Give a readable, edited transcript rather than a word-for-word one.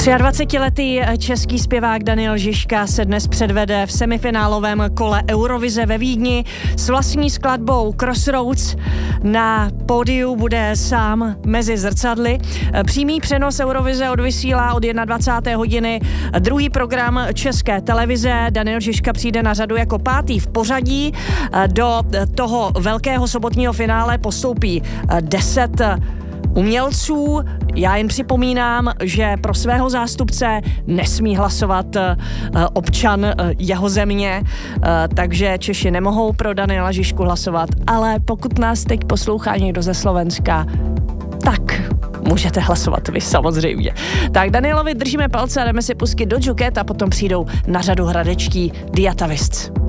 23letý český zpěvák Daniel Žižka se dnes předvede v semifinálovém kole Eurovize ve Vídni s vlastní skladbou Crossroads. Na pódiu bude sám mezi zrcadly. Přímý přenos Eurovize odvysílá od 21. hodiny druhý program České televize. Daniel Žižka přijde na řadu jako pátý v pořadí. Do toho velkého sobotního finále postoupí 10 umělců. Já jen připomínám, že pro svého zástupce nesmí hlasovat občan jeho země, takže Češi nemohou pro Daniela Žižku hlasovat, ale pokud nás teď poslouchá někdo ze Slovenska, tak můžete hlasovat vy samozřejmě. Tak Danielovi držíme palce a jdeme si pustit do Juket a potom přijdou na řadu hradečtí The Atavists.